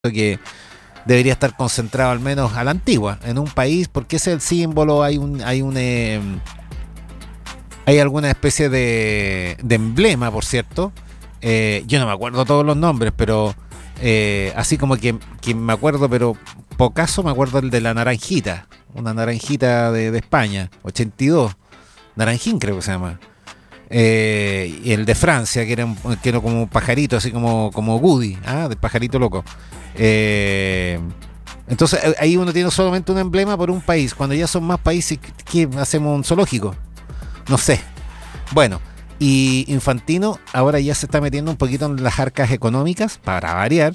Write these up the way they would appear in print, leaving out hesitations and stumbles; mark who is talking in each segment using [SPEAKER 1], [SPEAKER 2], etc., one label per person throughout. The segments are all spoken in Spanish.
[SPEAKER 1] que debería estar concentrado al menos a la antigua, en un país, porque ese es el símbolo, hay alguna especie de emblema, por cierto. Yo no me acuerdo todos los nombres, pero así como que me acuerdo, pero pocaso me acuerdo el de la naranjita, una naranjita de España, 82, naranjín creo que se llama. Y el de Francia, que era como un pajarito, así como Woody, del pajarito loco. Entonces ahí uno tiene solamente un emblema por un país. Cuando ya son más países, ¿qué hacemos? ¿Un zoológico? No sé. Bueno, y Infantino ahora ya se está metiendo un poquito en las arcas económicas, para variar,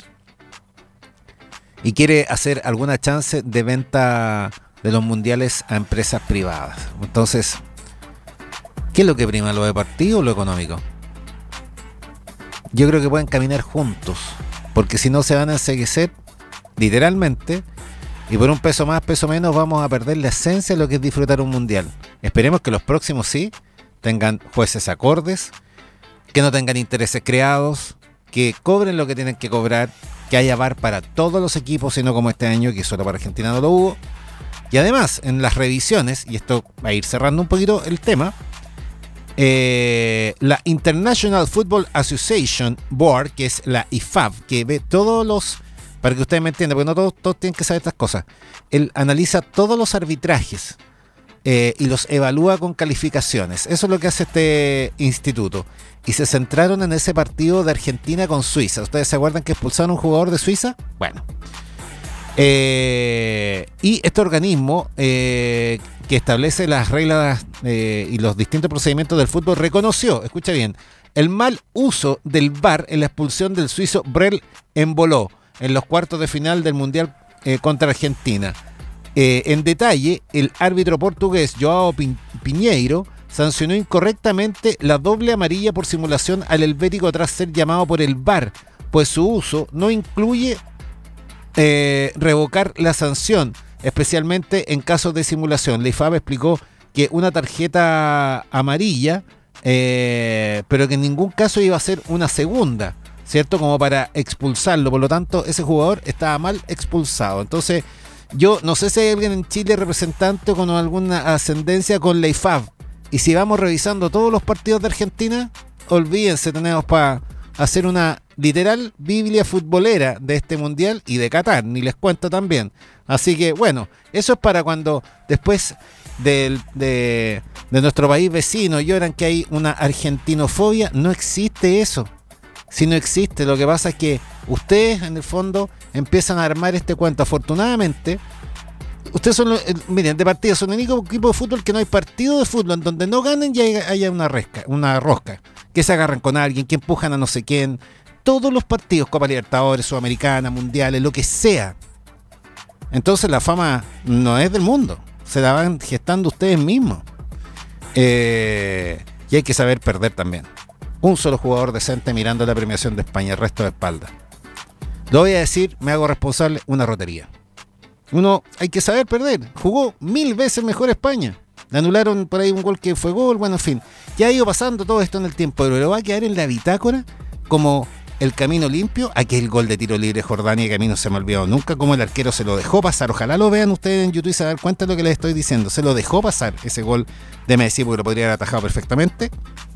[SPEAKER 1] y quiere hacer alguna chance de venta de los mundiales a empresas privadas. Entonces, ¿qué es lo que prima, lo deportivo o lo económico? Yo creo que pueden caminar juntos, porque si no se van a enceguecer, literalmente, y por un peso más, peso menos, vamos a perder la esencia de lo que es disfrutar un mundial. Esperemos que los próximos sí tengan jueces acordes, que no tengan intereses creados, que cobren lo que tienen que cobrar, que haya VAR para todos los equipos, y no como este año, que solo para Argentina no lo hubo. Y además, en las revisiones, y esto va a ir cerrando un poquito el tema, la International Football Association Board, que es la IFAB, que ve todos los, para que ustedes me entiendan, porque no todos tienen que saber estas cosas, él analiza todos los arbitrajes y los evalúa con calificaciones. Eso es lo que hace este instituto. Y se centraron en ese partido de Argentina con Suiza. ¿Ustedes se acuerdan que expulsaron a un jugador de Suiza? Bueno. Y este organismo que establece las reglas y los distintos procedimientos del fútbol reconoció, escucha bien, el mal uso del VAR en la expulsión del suizo Brel Embolo en los cuartos de final del Mundial contra Argentina. En detalle, el árbitro portugués Joao Pinheiro sancionó incorrectamente la doble amarilla por simulación al helvético tras ser llamado por el VAR, pues su uso no incluye revocar la sanción, especialmente en casos de simulación. La IFAB explicó que una tarjeta amarilla, pero que en ningún caso iba a ser una segunda, ¿cierto? Como para expulsarlo. Por lo tanto, ese jugador estaba mal expulsado. Entonces, yo no sé si hay alguien en Chile representante con alguna ascendencia con la IFAB. Y si vamos revisando todos los partidos de Argentina, olvídense, tenemos para hacer una literal biblia futbolera de este mundial y de Qatar, ni les cuento también. Así que bueno, eso es para cuando después de nuestro país vecino lloran que hay una argentinofobia. No existe eso. Si no existe, lo que pasa es que ustedes en el fondo empiezan a armar este cuento. Afortunadamente, ustedes son, miren, de partida son el único equipo de fútbol que no hay partido de fútbol en donde no ganen y haya una rosca, que se agarran con alguien, que empujan a no sé quién. Todos los partidos, Copa Libertadores, Sudamericana, Mundiales, lo que sea. Entonces la fama no es del mundo, se la van gestando ustedes mismos. Y hay que saber perder también. Un solo jugador decente mirando la premiación de España, el resto de espalda. Lo voy a decir, me hago responsable, una rotería. Uno, hay que saber perder. Jugó 1000 veces mejor España. Le anularon por ahí un gol que fue gol, bueno, en fin. Ya ha ido pasando todo esto en el tiempo, pero lo va a quedar en la bitácora como el camino limpio. Aquel gol de tiro libre de Jordania, que a mí no se me ha olvidado nunca, como el arquero se lo dejó pasar. Ojalá lo vean ustedes en YouTube y se dan cuenta de lo que les estoy diciendo. Se lo dejó pasar ese gol de Messi, porque lo podría haber atajado perfectamente.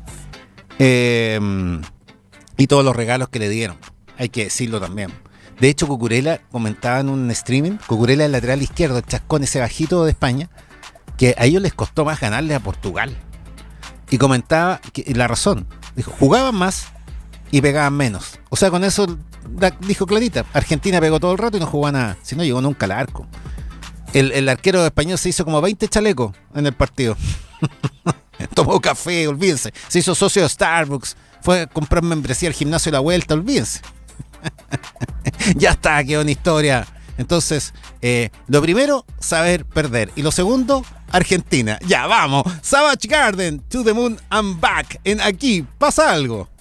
[SPEAKER 1] Y todos los regalos que le dieron, hay que decirlo también. De hecho, Cucurella comentaba en un streaming, Cucurella, el lateral izquierdo, el chascón ese bajito de España, que a ellos les costó más ganarle a Portugal. Y comentaba que la razón, dijo, jugaban más y pegaban menos. O sea, con eso dijo clarita, Argentina pegó todo el rato y no jugó nada, si no llegó nunca al arco. El arquero español se hizo como 20 chalecos en el partido. Tomó café, olvídense. Se hizo socio de Starbucks, fue a comprar membresía al gimnasio y la vuelta, olvídense. Ya está, quedó una historia. Entonces, lo primero, saber perder. Y lo segundo, Argentina. Ya, vamos. Savage Garden, To the Moon and Back. En Aquí pasa algo.